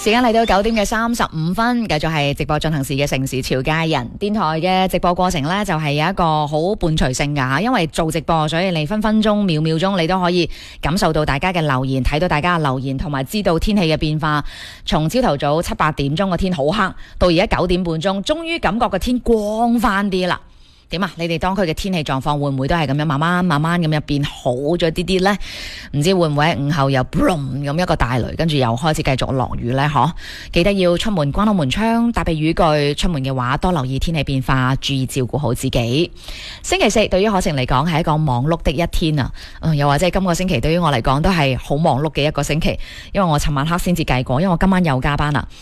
時間嚟到9:35，繼續係直播進行時嘅城市潮家人電台嘅直播過程呢，就係有一個好伴隨性㗎，因為做直播，所以你分分鐘秒秒鐘你都可以感受到大家嘅留言，睇到大家嘅留言，同埋知道天氣嘅變化。從朝頭早7、8點鐘個天好黑，到而家9點半鐘，終於感覺個天光翻啲啦。點啊？你哋當區嘅天氣狀況會唔會都係咁樣慢慢咁樣變好咗啲啲呢？唔知會唔會喺午後又 boom 咁一個大雷，跟住又開始繼續落雨呢？記得要出門關好門窗，帶備雨具。出門嘅話多留意天氣變化，注意照顧好自己。星期四對於可晴嚟講係一個忙碌的一天啊！又或者今個星期對於我嚟講都係好忙碌嘅一個星期，因為我尋晚黑先至計過，因為我今晚又加班啦。